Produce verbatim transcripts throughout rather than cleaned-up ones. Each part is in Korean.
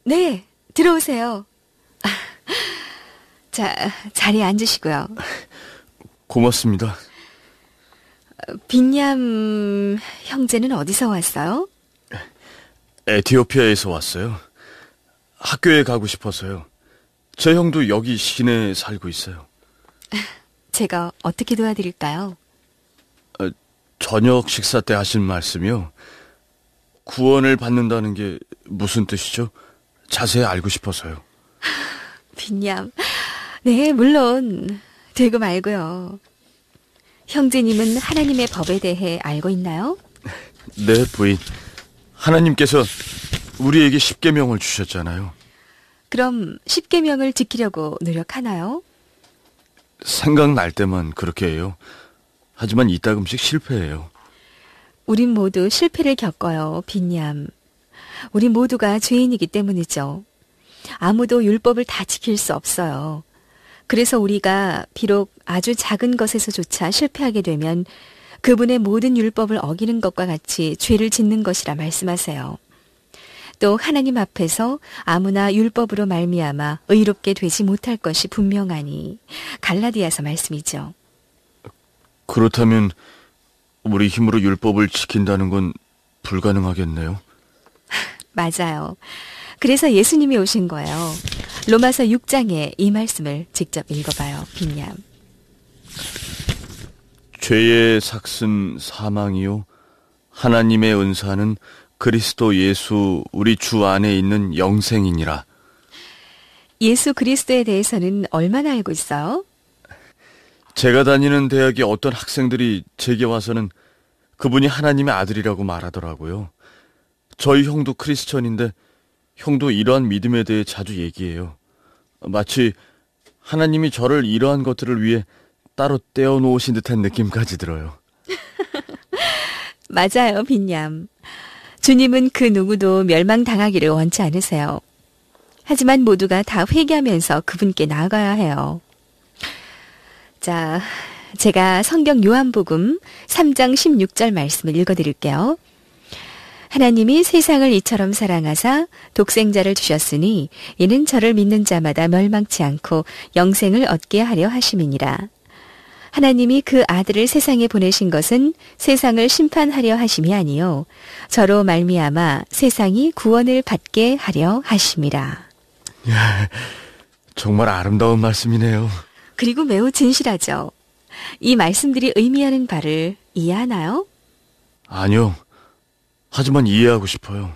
네, 들어오세요. 자, 자리에 앉으시고요. 고맙습니다. 빈얌 형제는 어디서 왔어요? 에티오피아에서 왔어요. 학교에 가고 싶어서요. 제 형도 여기 시내에 살고 있어요. 제가 어떻게 도와드릴까요? 어, 저녁 식사 때 하신 말씀이요. 구원을 받는다는 게 무슨 뜻이죠? 자세히 알고 싶어서요. 빈얌, 네, 물론 되고 말고요. 형제님은 하나님의 법에 대해 알고 있나요? 네, 부인. 하나님께서 우리에게 십계명을 주셨잖아요. 그럼 십계명을 지키려고 노력하나요? 생각날 때만 그렇게 해요. 하지만 이따금씩 실패해요. 우린 모두 실패를 겪어요, 빈얌. 우리 모두가 죄인이기 때문이죠. 아무도 율법을 다 지킬 수 없어요. 그래서 우리가 비록 아주 작은 것에서조차 실패하게 되면 그분의 모든 율법을 어기는 것과 같이 죄를 짓는 것이라 말씀하세요. 또 하나님 앞에서 아무나 율법으로 말미암아 의롭게 되지 못할 것이 분명하니, 갈라디아서 말씀이죠. 그렇다면 우리 힘으로 율법을 지킨다는 건 불가능하겠네요. 맞아요. 그래서 예수님이 오신 거예요. 로마서 육 장에 이 말씀을 직접 읽어봐요, 빈얌. 죄의 삭은 사망이요 하나님의 은사는 그리스도 예수 우리 주 안에 있는 영생이니라. 예수 그리스도에 대해서는 얼마나 알고 있어요? 제가 다니는 대학의 어떤 학생들이 제게 와서는 그분이 하나님의 아들이라고 말하더라고요. 저희 형도 크리스천인데 형도 이러한 믿음에 대해 자주 얘기해요. 마치 하나님이 저를 이러한 것들을 위해 따로 떼어놓으신 듯한 느낌까지 들어요. 맞아요, 빈얌. 주님은 그 누구도 멸망당하기를 원치 않으세요. 하지만 모두가 다 회개하면서 그분께 나아가야 해요. 자, 제가 성경 요한복음 삼 장 십육 절 말씀을 읽어드릴게요. 하나님이 세상을 이처럼 사랑하사 독생자를 주셨으니 이는 저를 믿는 자마다 멸망치 않고 영생을 얻게 하려 하심이니라. 하나님이 그 아들을 세상에 보내신 것은 세상을 심판하려 하심이 아니요 저로 말미암아 세상이 구원을 받게 하려 하심이라. 정말 아름다운 말씀이네요. 그리고 매우 진실하죠. 이 말씀들이 의미하는 바를 이해하나요? 아니요. 하지만 이해하고 싶어요.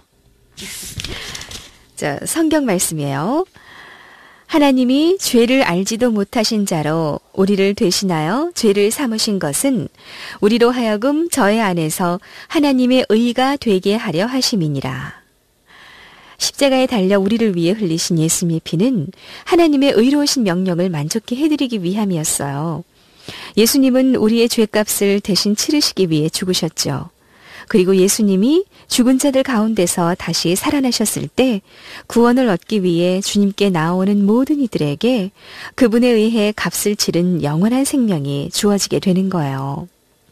자, 성경 말씀이에요. 하나님이 죄를 알지도 못하신 자로 우리를 대신하여 죄를 삼으신 것은 우리로 하여금 저의 안에서 하나님의 의가 되게 하려 하심이니라. 십자가에 달려 우리를 위해 흘리신 예수님의 피는 하나님의 의로우신 명령을 만족케 해드리기 위함이었어요. 예수님은 우리의 죄값을 대신 치르시기 위해 죽으셨죠. 그리고 예수님이 죽은 자들 가운데서 다시 살아나셨을 때 구원을 얻기 위해 주님께 나오는 모든 이들에게 그분에 의해 값을 치른 영원한 생명이 주어지게 되는 거예요.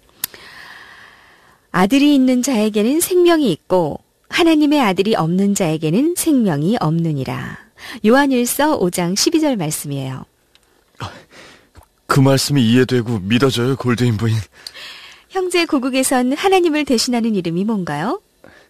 아들이 있는 자에게는 생명이 있고 하나님의 아들이 없는 자에게는 생명이 없느니라. 요한일서 오 장 십이 절 말씀이에요. 그 말씀이 이해되고 믿어져요, 골드인 부인. 형제 고국에선 하나님을 대신하는 이름이 뭔가요?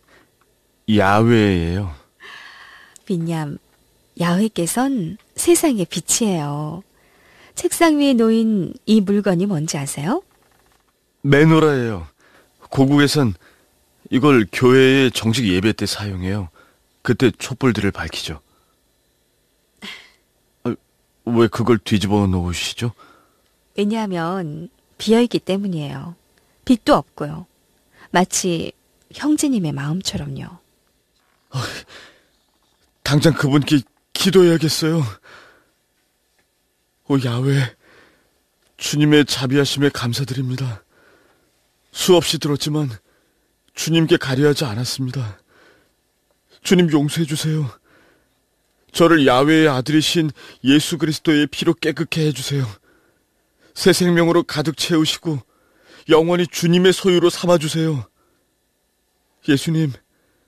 야훼예요. 빈얌, 야훼께선 세상의 빛이에요. 책상 위에 놓인 이 물건이 뭔지 아세요? 메노라예요. 고국에선 이걸 교회의 정식 예배 때 사용해요. 그때 촛불들을 밝히죠. 아, 왜 그걸 뒤집어 놓으시죠? 왜냐하면 비어있기 때문이에요. 빛도 없고요. 마치 형제님의 마음처럼요. 아, 당장 그분께 기도해야겠어요. 오 야훼, 주님의 자비하심에 감사드립니다. 수없이 들었지만 주님께 가려하지 않았습니다. 주님 용서해 주세요. 저를 야훼의 아들이신 예수 그리스도의 피로 깨끗게 해주세요. 새 생명으로 가득 채우시고 영원히 주님의 소유로 삼아주세요. 예수님,